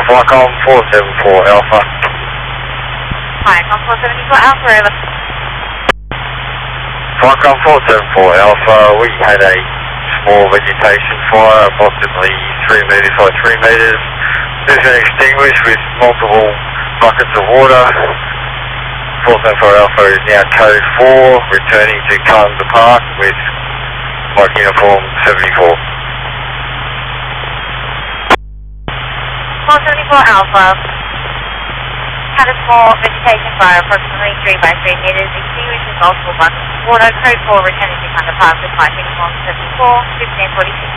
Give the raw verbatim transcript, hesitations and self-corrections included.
Flycom four seven four Alpha. Flycom four seven four Alpha, over. Flycom four seven four Alpha, we had a small vegetation fire, approximately three metres by three metres. This has been extinguished with multiple buckets of water. four seven four Alpha is now code four, returning to Carpenter Park with Mike Uniform seventy-four. four seven four Alpha. Had a small vegetation fire, approximately three by three metres, extinguished with multiple buckets of water. Code four, returning to Carpenter Park with Mike Uniform seventy-four, fifteen forty-six.